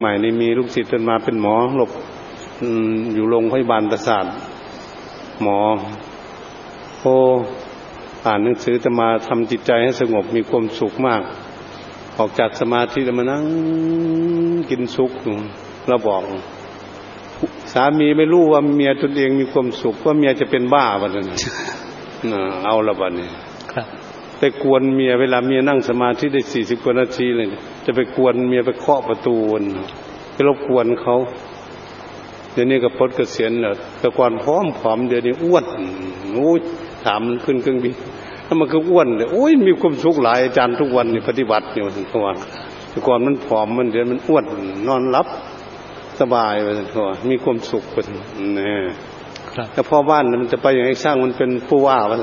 ม่นี่มีลูกศิษย์เป็นมาเป็นหมอหลบอยู่โรงพยาบาลประสาทหมออ่านหนังสือจะมาทำจิตใจให้สงบมีความสุขมากออกจากสมาธิแล้วมานั่งกินสุขเราบอกสามีไม่รู้ว่าเมียตนเองมีความสุขว่าเมียจะเป็นบ้าบัดนี้เอาละบัดนี้ไปกวนเมียเวลาเมียนั่งสมาธิได้40กว่านาทีเลยจะไปกวนเมียไปเคาะประตูไปรบกวนเขาเดี๋ยวนี้ก็พดเกษียณแล้วแต่ก่อนผอมเดี๋ยวนี้อ้วนโอ้ยถามขึ้นเครื่องบินถ้ามันก็อ้วนเลยโอ้ยมีความสุขหลายอาจารย์ทุกวันนี่ปฏิบัติอยู่ทุกวันแต่ก่อนมันผอมมันเดี๋ยวมันอ้วนนอนหลับสบายไปทุกวันมีความสุขไปนี่แต่พ่อบ้านมันจะไปอย่างไรสร้างมันเป็นผู้ว่า